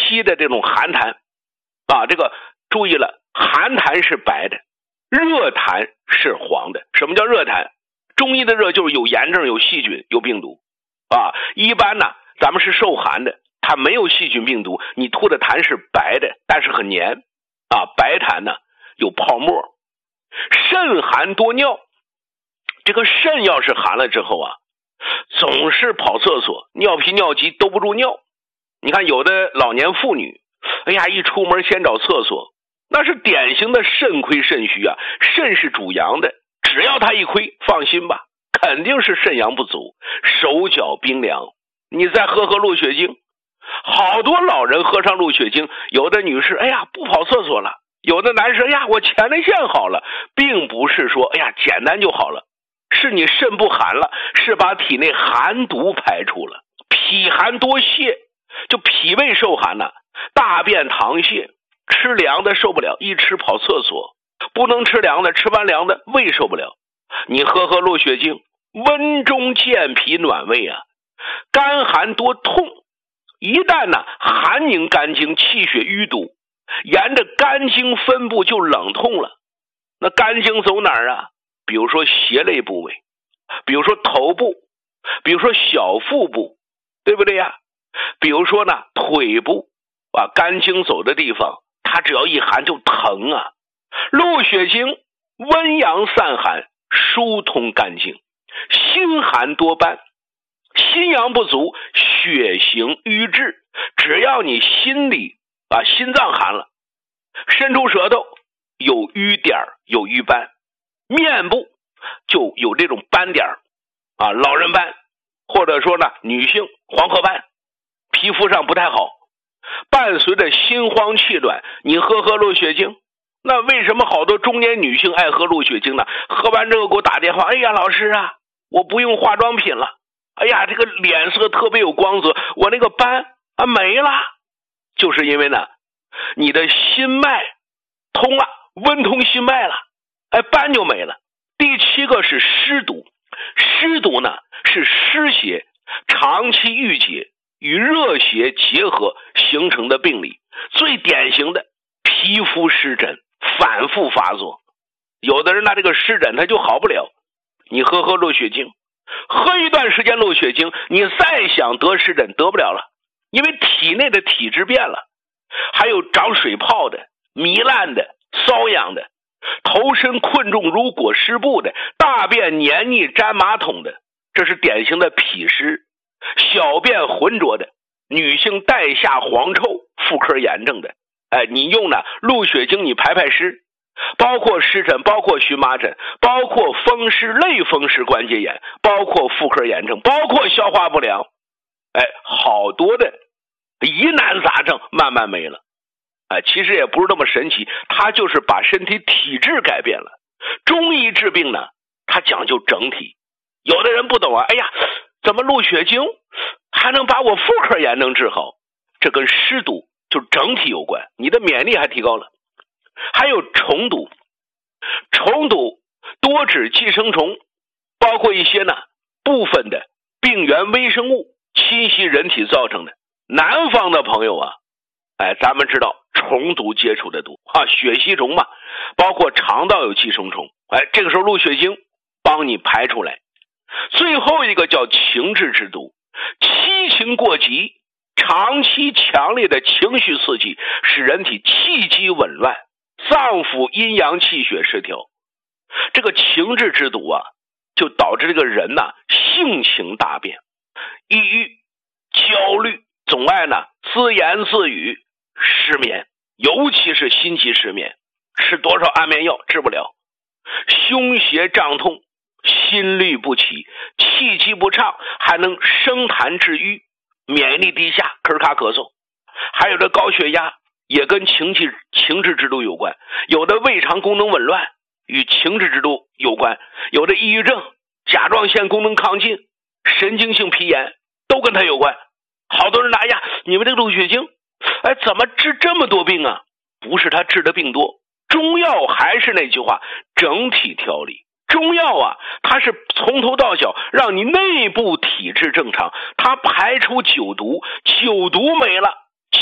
稀的这种寒痰啊，这个注意了，寒痰是白的，热痰是黄的。什么叫热痰？中医的热就是有炎症、有细菌、有病毒啊。一般呢，咱们是受寒的，它没有细菌病毒，你吐的痰是白的，但是很黏啊。白痰呢有泡沫。肾寒多尿，这个肾要是寒了之后啊，总是跑厕所，尿频尿急兜不住尿。你看有的老年妇女，哎呀，一出门先找厕所，那是典型的肾亏肾虚啊。肾是主阳的，只要它一亏，放心吧，肯定是肾阳不足，手脚冰凉。你再喝鹿血精，好多老人喝上鹿血精，有的女士哎呀不跑厕所了，有的男士哎呀我前列腺好了，并不是说哎呀简单就好了，是你肾不寒了，是把体内寒毒排出了。脾寒多泻，就脾胃受寒了，大便溏泻，吃凉的受不了，一吃跑厕所，不能吃凉的，吃完凉的胃受不了。你喝鹿血精，温中健脾暖胃啊。肝寒多痛，一旦呢寒凝肝经，气血淤堵，沿着肝经分布就冷痛了。那肝经走哪儿啊？比如说胁肋部位，比如说头部，比如说小腹部，对不对呀？比如说呢腿部啊，肝经走的地方，它只要一寒就疼啊。鹿血精温阳散寒，疏通肝经。心寒多斑，心阳不足，血行瘀滞。只要你心里啊心脏寒了，伸出舌头有瘀点有瘀斑，面部就有这种斑点啊，老人斑，或者说呢女性黄褐斑，皮肤上不太好，伴随着心慌气短，你喝鹿血精。那为什么好多中年女性爱喝鹿血精呢？喝完之后给我打电话，哎呀老师啊，我不用化妆品了，哎呀这个脸色特别有光泽，我那个斑啊没了。就是因为呢你的心脉通了，温通心脉了，哎，斑就没了。第七个是湿毒，湿毒呢是湿邪长期郁结与热邪结合形成的病理，最典型的皮肤湿疹反复发作，有的人呢这个湿疹他就好不了，你喝鹿血精，喝一段时间鹿血精，你再想得湿疹得不了了，因为体内的体质变了。还有长水泡的、糜烂的、瘙痒的，头身困重如裹尸布的，大便黏腻沾马桶的，这是典型的脾湿。小便浑浊的，女性带下黄臭、妇科炎症的，哎，你用呢鹿血精你排湿，包括湿疹，包括荨麻疹，包括风湿、类风湿关节炎，包括妇科炎症，包括消化不良，哎，好多的疑难杂症慢慢没了。其实也不是那么神奇，它就是把身体体质改变了。中医治病呢，它讲究整体。有的人不懂啊，哎呀，怎么鹿血精还能把我妇科炎症治好？这跟湿毒就整体有关，你的免疫力还提高了。还有虫毒，虫毒多指寄生虫，包括一些呢部分的病原微生物侵袭人体造成的。南方的朋友啊，哎，咱们知道虫毒接触的多啊，血吸虫嘛，包括肠道有寄生虫，哎，这个时候鹿血精帮你排出来。最后一个叫情志之毒，七情过急，长期强烈的情绪刺激，使人体气机紊乱，脏腑阴阳气血失调。这个情志之毒啊，就导致这个人呢性情大变，抑郁、焦虑，总爱呢自言自语，失眠，尤其是心悸失眠，吃多少安眠药治不了，胸胁胀痛，心律不齐，气机不畅，还能生痰致瘀，免疫力低下，咳卡咳嗽。还有这高血压也跟情志之毒有关，有的胃肠功能紊乱与情志之毒有关，有的抑郁症、甲状腺功能亢进、神经性皮炎都跟它有关。好多人哎呀，你们这个鹿血精哎，怎么治这么多病啊？不是他治的病多，中药还是那句话，整体调理。中药啊，它是从头到脚让你内部体质正常，它排出酒毒，酒毒没了，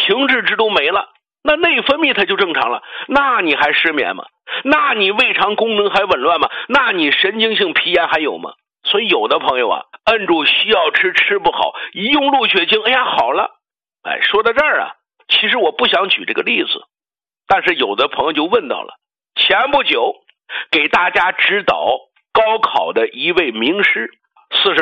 情志之都没了，那内分泌它就正常了，那你还失眠吗？那你胃肠功能还紊乱吗？那你神经性皮炎还有吗？所以有的朋友啊，摁住需要吃吃不好，一用鹿血清，哎呀好了。哎，说到这儿啊，其实我不想举这个例子，但是有的朋友就问到了，前不久给大家指导高考的一位名师，40